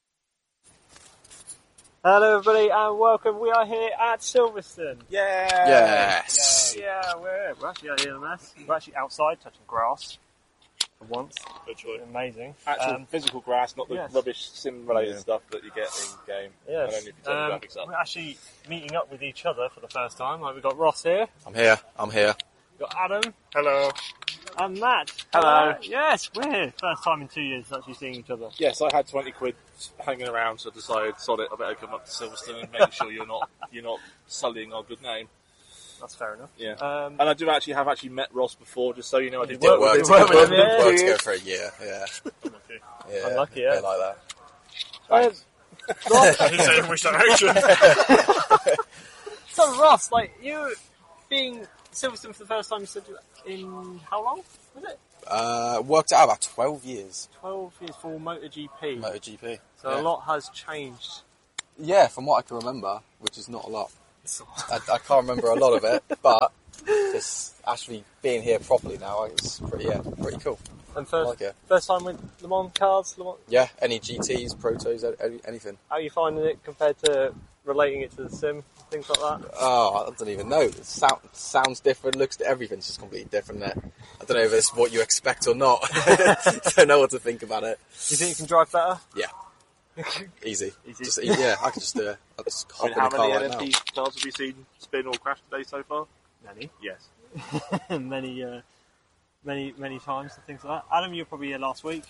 Hello, everybody, and welcome. We are here at Silverstone. Yeah. Yes. Yeah, we're we're actually at E L M S. We're actually outside touching grass for once. Literally. Amazing. Actual Um, physical grass, not the yes. rubbish sim-related Yeah. stuff that you get in game. Yes. And only if you turn Um, the graphics up. we're actually meeting up with each other for the first time. Like, we've got Ross here, I'm here. I'm here. we've got Adam, Hello. and Matt. Hello. Uh, yes, we're here. First time in two years actually seeing each other. Yes, I had twenty quid hanging around, so I decided, sod it, I better come up to Silverstone and make sure you're not you're not sullying our good name. That's fair enough. Yeah. Um, And I do actually have actually met Ross before, just so you know. I did Did work work, with to, him. work with work, him, yeah. work together for a year. Yeah. Yeah. Unlucky, a yeah. bit like that. Thanks. Ross, I didn't say wish that action. so Ross, like you, being Silverstone for the first time, you said, in how long was it? Uh, worked it out about twelve years. twelve years for MotoGP. MotoGP. So yeah. a lot has changed. Yeah, from what I can remember, which is not a lot. I, I can't remember a lot of it, but just actually being here properly now, it's pretty, yeah, pretty cool. And first, I like it. first time with Le Mans cars? Le Mans? Yeah, any G Ts, Protos, any, anything. How are you finding it compared to relating it to the sim, things like that? Oh, I don't even know. It sound, sounds different, looks, everything's just completely different there. I don't know if it's what you expect or not. I don't know what to think about it. Do you think you can drive better? Yeah. Easy. Easy. Just, yeah, I can just do it. I'll just hop I mean, in the how car many right N F T now. cars have you seen spin or crash today so far? Many. Yes. many, uh, many, many times and things like that. Adam, you were probably here last week.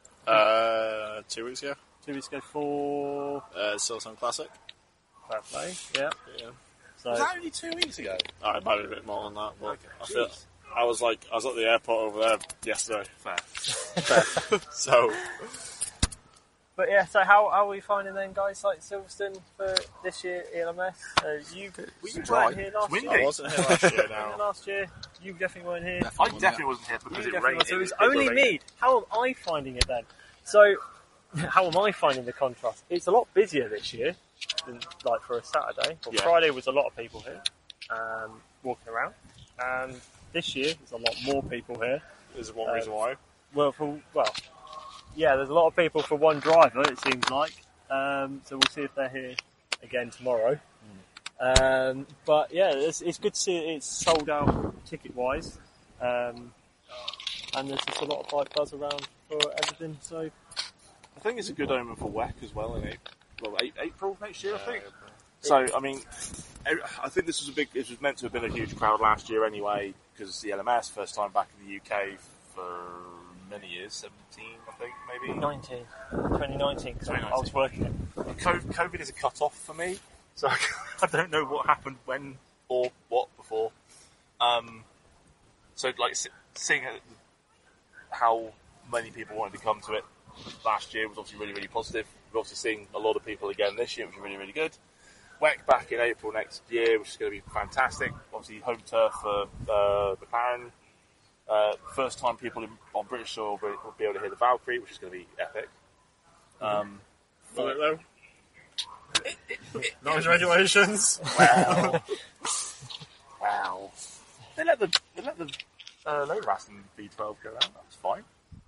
Uh, two weeks ago. Two weeks ago for Uh, Silverstone Classic. fair play. Yeah. Yeah. So Was that only two weeks ago? Oh, it might be a bit more than that, but Okay. I feel Jeez. I was like I was at the airport over there yesterday. Fair. So But yeah, so how, how are we finding then, guys, like Silverstone for this year, E L M S? Uh, you It's you dry. weren't here last Windy. year. I wasn't here last year You were now. last year. You definitely weren't here. I definitely wasn't here You because it definitely rained. weren't. So it was it only raining. me. How am I finding it then? So, how am I finding the contrast? It's a lot busier this year than like for a Saturday. Well, Yeah. Friday was a lot of people here, um, walking around, and this year there's a lot more people here. There's one Uh, reason why. Well, for well, yeah, there's a lot of people for one driver. It seems like. Um, so we'll see if they're here again tomorrow. Um, but yeah, it's, it's good to see it's sold out ticket wise, um, and there's just a lot of bike buzz around for everything. So I think it's a good omen for W E C as well in April, well, April next year, I think. So, I mean, I think this was a big. This was meant to have been a huge crowd last year anyway, because it's the L M S, first time back in the U K for many years, seventeen, I think, maybe. nineteen, twenty nineteen, because I was working. COVID is a cut-off for me, so I don't know what happened when or what before. Um, so, like, seeing how many people wanted to come to it last year was obviously really, really positive. We're obviously seeing a lot of people again this year, which is really, really good. W E C back in April next year, which is going to be fantastic. Obviously, home turf for uh, McLaren. Uh, first time people in, on British soil will, will be able to hear the Valkyrie, which is going to be epic. Um, Will it though? Noise regulations. Wow. Wow. They let the they let the uh, low ras in V twelve go around. That was fine.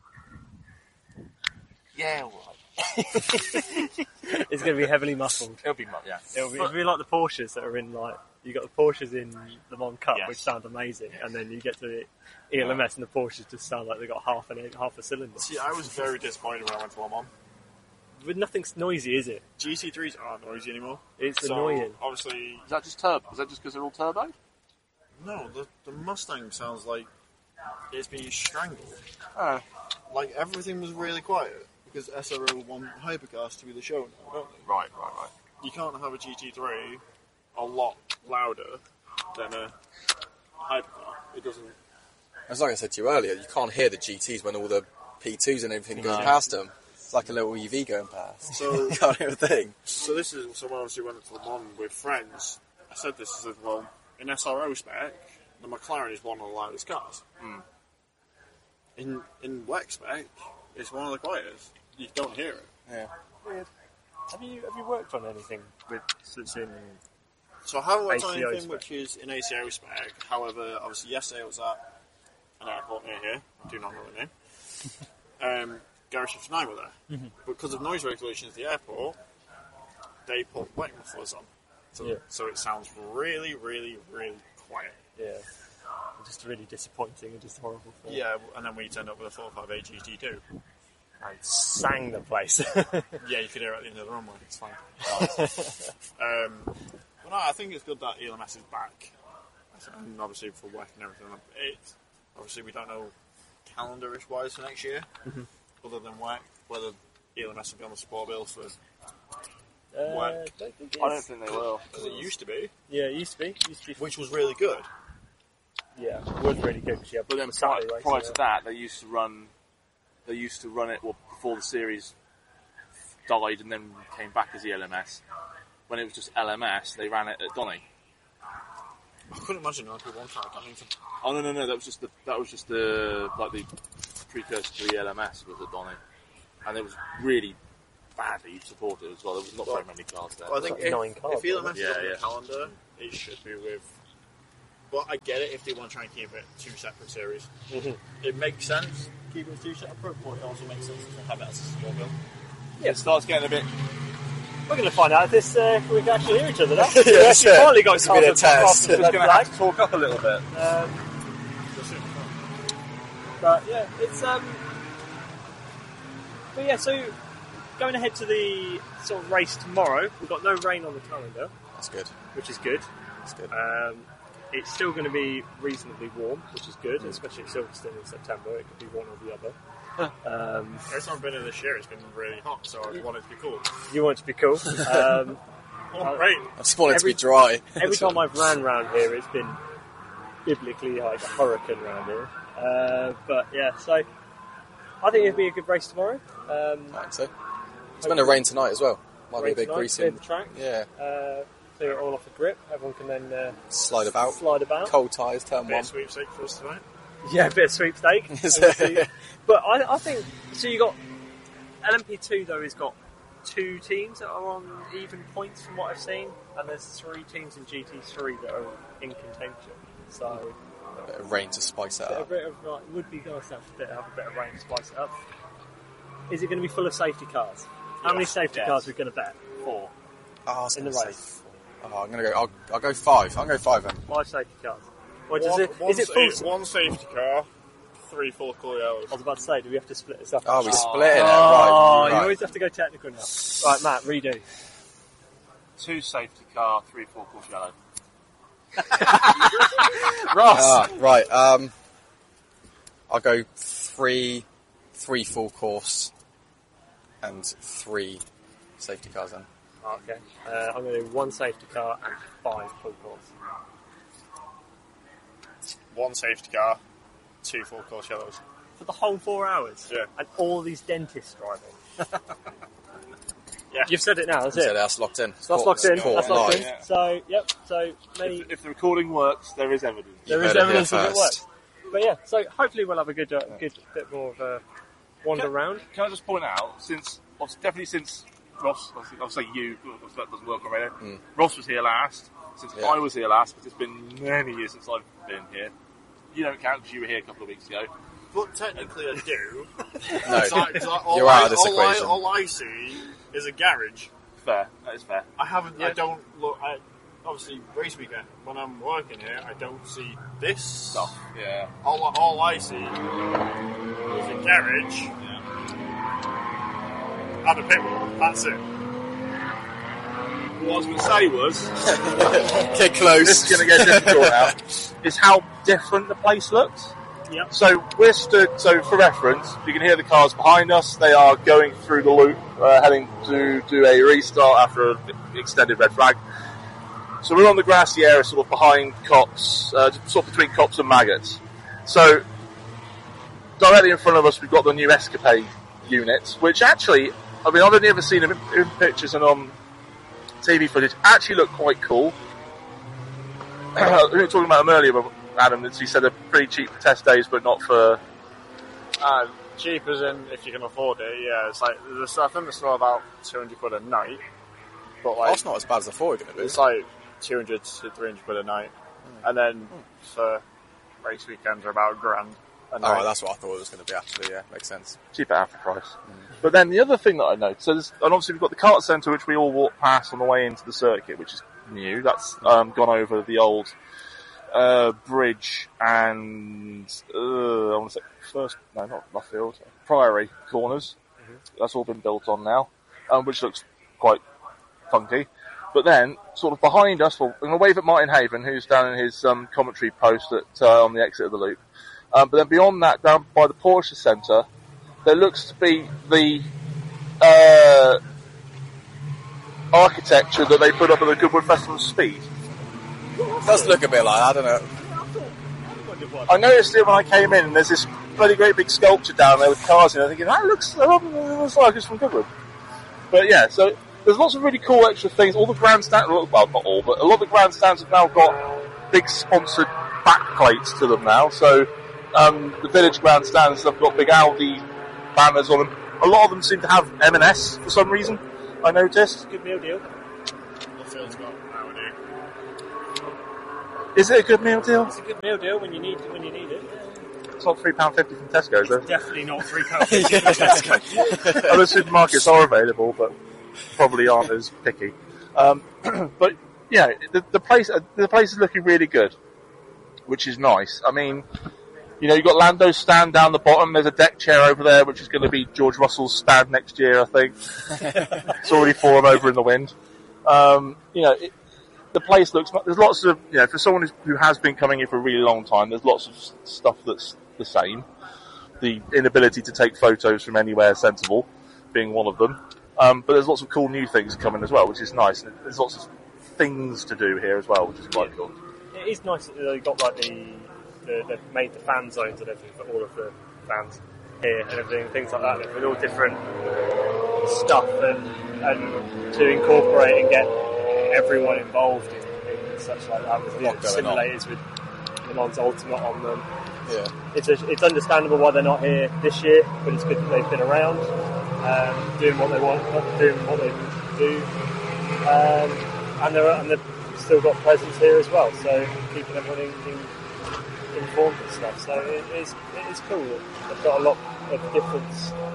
Yeah, all right. It's going to be heavily muffled. It'll be mu- yeah. It'll be, But- it'll be like the Porsches that are in like you got the Porsches in the Mon Cup, Yes. which sound amazing, and then you get to the E L M S and the Porsches just sound like they got half an half a cylinder. See, I was very disappointed when I went to Le Mans. But nothing's noisy, is it? G T threes aren't noisy anymore. It's So, annoying. Obviously, Is that just turbo? Is that just because they're all turbo? no. The, the Mustang sounds like it's being strangled. Oh. Like everything was really quiet because S R O want Hypercars to be the show now, don't they? Right, right, right. You can't have a G T three a lot louder than a Hypercar. It doesn't. As like I said to you earlier, you can't hear the G Ts when all the P twos and everything goes No. past them. It's like a little E V going past. So- you can't hear a thing. So this is so when I obviously went to Le Mans with friends. I said this. I said, well, in S R O spec, the McLaren is one of the loudest cars. Mm. In in W E C spec, it's one of the quietest. You don't hear it. Yeah. Weird. Have you have you worked on anything with that's in? So I haven't worked on A C O anything spec. which is in A C O spec. However, obviously yesterday I was at an airport near here. I do not know the name. um, Garage fifty-nine were there. Mhm. Because of noise regulations at the airport, they put W E C mufflers on. So, Yeah. so it sounds really, really, really quiet. Yeah, just really disappointing and just horrible. Thing. Yeah, and then we turned up with a four five eight G T two. And sang the place. Yeah, you could hear it at the end of the runway. It's fine. um, but no, I think it's good that E L M S is back. And obviously for W E C and everything. It, obviously, we don't know calendar-ish wise for next year, Mhm. other than W E C, whether E L M S will be on the sport bill for Uh, W E C. don't think I don't it's- think they will. Because it used to be, Yeah, it used to be. It used to be. which was really good. Yeah, it was really good. 'Cause you had But then the prior, Saturday race, prior yeah. to that, they used to run. They used to run it well, before the series died and then came back as the L M S. When it was just L M S, they ran it at Donny. I couldn't imagine an L M P one car at Donington. Oh no no no! That was just the that was just the like the precursor to the L M S was at Donny, and it was really badly supported as well. There was not very many cars there. Well, I think if, nine cars, if L M S is yeah, on yeah. the calendar, it should be with. But I get it if they want to try and keep it two separate series. Mm-hmm. It makes sense keep it two separate, but it also makes sense to have it as a small build. Yeah, it starts getting a bit. We're going to find out if this uh, if we can actually hear each other now. Yeah, we actually yeah. finally got It's a bit of cars test. across the Just red going to flag. have to talk up a little bit. Um, but yeah, it's um. But yeah, so going ahead to the sort of race tomorrow, we've got no rain on the calendar, That's good. which is good. That's good. Um, it's still going to be reasonably warm, which is good, especially at Silverstone in September. It could be one or the other. Um, Every time I've been in this year, it's been really hot, so I want it to be cool. you want it to be cool. Um, Oh, great. I just want it to every- be dry. every time I've ran round here, it's been biblically like a hurricane round here. Uh, but yeah, so I think it'll be a good race tomorrow. Um, I think so. It's going to rain tonight as well. Might rain be a big tonight, greasing. clear the track, Yeah. uh, clear it all off the grip. Everyone can then uh, Slide about. slide about. Cold tyres, turn Bit one. of sweepstake for us tonight. Yeah, a bit of sweepstake. obviously. But I, I think so. You got L M P two though. Has got two teams that are on even points from what I've seen, and there's three teams in G T three that are in contention. So A bit of rain to spice it a up. bit of like, would be nice to have a bit, have a bit of rain to spice it up. Is it going to be full of safety cars? How many safety yes. cars are we going to bet? Four. Oh, I was In the gonna race. say four. Oh, I'm going to go. I'll, I'll go five. I'll go five then. Five safety cars. Or does One, it, one, is it full? sa- one safety car, three full Coriolis. I was about to say, do we have to split this up? Oh, we oh, split it. Oh, Right. you right. always have to go technical now. Right, Matt, redo. Two safety car, three four course yellow. Ross! Ah, right. Um, I'll go three, three full course, and three safety cars then. Oh, okay. Uh, I'm going to do one safety car and five full course. One safety car, two full course yellows. For the whole four hours? Yeah. And all these dentists driving? Yeah. You've said it now, that's So it. that's locked in. So that's locked in. Court That's locked in. live. Yeah. So, yep. So, many, If, if the recording works, there is evidence. there You is heard it here evidence that it first. works. But yeah, so hopefully we'll have a good, uh, good bit more of a wander Can- around. Can I just point out, since definitely since Ross, I'll say- I'll say you, because that doesn't work on radio. Mm. Ross was here last. Since Yeah. I was here last, but it's been many years since I've been here. You don't count because you were here a couple of weeks ago. But technically I do. No, 'Cause I- 'cause I- all you're I- out of this all I, equation. all I see is a garage. Fair, that is fair. I haven't. I Yeah. don't look. I, obviously, race weekend when I'm working here, I don't see this Stuff, yeah. All, all I see is a garage and a pit wall. That's it. What I was going to say was, Get close. this is going to get difficult now, is how different the place looks. Yep. So we're stood, so for reference, you can hear the cars behind us. They are going through the loop, uh, heading to do a restart after an extended red flag. So we're on the grassy area, sort of behind Cops, uh, sort of between Cops and Maggots. So directly in front of us, we've got the new Escapade units, which actually, I mean, I've only ever seen them in, in pictures and on T V footage. Actually, look quite cool. we were talking about them earlier, but Adam, he said they're pretty cheap for test days, but not for. Uh, cheap as in if you can afford it. Yeah, it's like there's, I think it's not about two hundred quid a night, but like That's not as bad as I thought it was going to be. it's like two hundred to three hundred quid a night, and then for race weekends are about a grand a Oh, night. that's what I thought it was going to be, actually, yeah. Makes sense. Cheap at half the price. But then the other thing that I noticed, so there's, and obviously we've got the kart centre, which we all walk past on the way into the circuit, which is new. That's um, gone over the old uh, bridge and uh, I want to say first, no, not Luffield, Priory corners. Mm-hmm. That's all been built on now, um, which looks quite funky. But then, sort of behind us, well, I'm going to wave at Martin Haven, who's down in his um, commentary post at, uh, on the exit of the loop. Um, but then beyond that, down by the Porsche Centre, there looks to be the uh, architecture that they put up at the Goodwood Festival of Speed. It does look a bit like, I don't know. I noticed it when I came in, and there's this bloody great big sculpture down there with cars in it. I'm thinking, that looks, that looks like it's from Goodwood. But yeah, so there's lots of really cool extra things. All the grandstands, well, not all, but a lot of the grandstands have now got big sponsored backplates to them now. So um, the village grandstands have got big Aldi banners on them. A lot of them seem to have M and S for some reason, I noticed. Good meal deal. The field's got nowadays. Is it a good meal deal? It's a good meal deal when you need when you need it. It's not three pounds fifty from Tesco's, though. Definitely not three pounds fifty from Tesco. Other supermarkets are available, but probably aren't as picky. Um, but yeah, the, the place the place is looking really good, which is nice. I mean, you know, you've got Lando's stand down the bottom. There's a deck chair over there, which is going to be George Russell's stand next year, I think. It's already fallen over in the wind. Um, you know, it, the place looks. There's lots of, you know, for someone who has been coming here for a really long time, there's lots of stuff that's the same. The inability to take photos from anywhere sensible being one of them. Um, but there's lots of cool new things coming as well, which is nice. And there's lots of things to do here as well, which is quite cool. It is nice that they've got like the, the they've made the fan zones and everything for all of the fans here and everything, things like that, with all different stuff and and to incorporate and get everyone involved in, in such like that with the simulators with Le Mans Ultimate on them. Yeah. It's a, it's understandable why they're not here this year, but it's good that they've been around, um, doing what they want, doing what they do, um, and they're and they've still got presence here as well. So keeping everyone in, in, informed and stuff. So it is it is cool. They've got a lot of different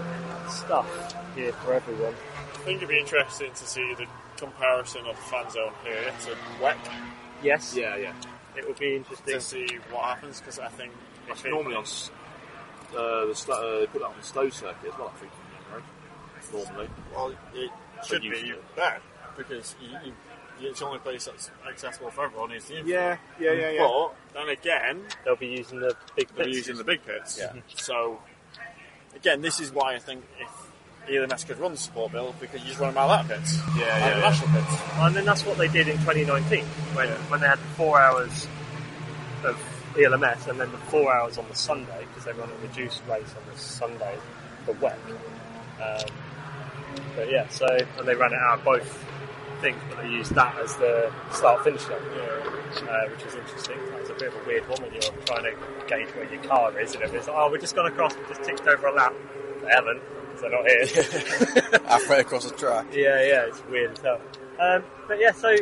stuff here for everyone. I think it'd be interesting to see the comparison of fan zone here to W E C. Yes. Yeah, yeah. It would be interesting to see what happens, because I think It's normally on uh, the st- uh, they put that on the Stowe circuit as well, I think, right? Normally. Well, it should be usually. there, because you, you, it's the only place that's accessible for everyone is the Yeah, yeah, yeah, yeah. But then again, they'll be using the big pits. they'll be using the big pits. Yeah. So again, this is why I think if E L M S could run the support bill, because you just run them out of that pits. Yeah, out yeah, of the yeah. national pits. And then that's what they did in twenty nineteen, when when they had the four hours of E L M S and then the four hours on the Sunday, because they run a reduced race on the Sunday for W E C. Um, but yeah, so and they ran it out of both things, but they used that as the start-finish line, uh, which was interesting. That was a bit of a weird one when you're trying to gauge where your car is, and everybody's like, "Oh, we've just gone across, we just ticked over a lap." They haven't, because they're not here. Halfway across the track. Yeah, yeah, it's weird as hell. Um, but yeah, so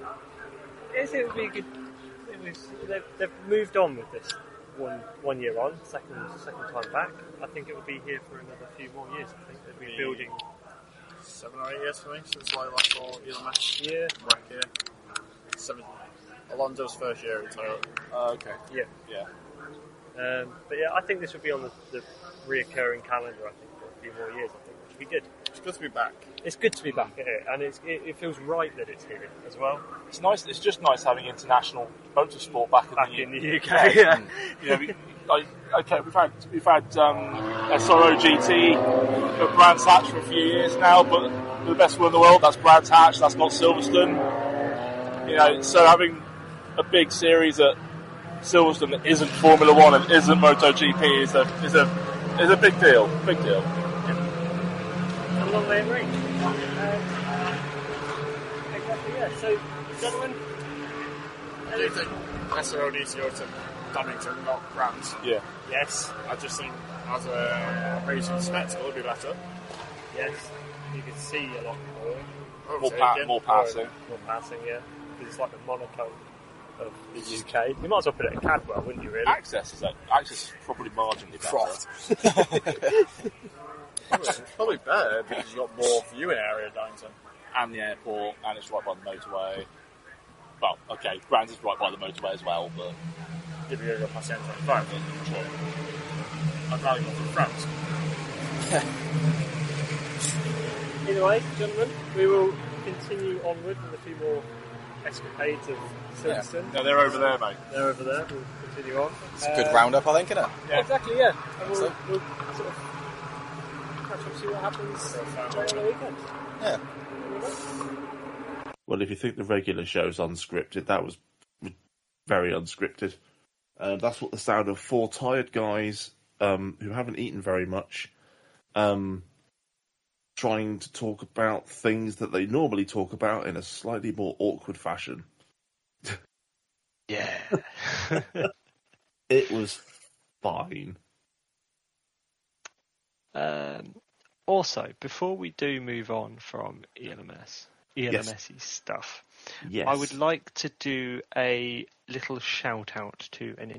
yes, it would be a good. It was, they've, they've moved on with this one one year on, second second time back. I think it will be here for another few more years. I think they'll be building seven or eight years for me since I last saw E L M S. Yeah, right here. Seven. Alonso's first year in Toyota. Uh, okay. Yeah, yeah. Um, but yeah, I think this will be on the, the reoccurring calendar. I think for a few more years. I think which would be good. It's good to be back. It's good to be back at it, and it's, it, it feels right that it's here as well. It's nice. It's just nice having international motorsport back in Back the in the U K. Yeah. You know, we, like, okay, we've had we've had um, S R O G T at Brands Hatch for a few years now, but the best one in the world, that's Brands Hatch. That's not Silverstone. You know, so having a big series at Silverstone that isn't Formula One and isn't MotoGP is a is a is a big deal. Big deal. A long way in range. Um, exactly, yeah. So, gentlemen, Do you think S R O needs to go to Donington, not Brands? Yeah. Yes. I just think as a racing spectacle, it'd be better. Yes. You can see a lot more. More, pa- more passing. More passing, yeah. Because it's like the Monaco of the U K. You might as well put it at Cadwell, wouldn't you, really? Access is that, access is probably marginally better. It's probably better because you've got more viewing area at Donington. And the airport, and it's right by the motorway. Well, okay, Brands is right by the motorway as well, but... If you're going to go past the M twenty-five, then sure. I'd rather go through France. Anyway, gentlemen, we will continue onward with a few more escapades of Silverstone. No, they're over there, mate. They're over there. We'll continue on. It's a good roundup, I think, isn't it? Yeah. Exactly, yeah. And we'll, So- we'll sort of catch up, see what happens on the weekend. Yeah. Well, if you think the regular show's unscripted, that was very unscripted. Uh, that's what the sound of four tired guys um, who haven't eaten very much, um, trying to talk about things that they normally talk about in a slightly more awkward fashion. Yeah. It was fine. Um, also, before we do move on from E L M S, E L M S-y stuff, Yes. I would like to do a little shout out to an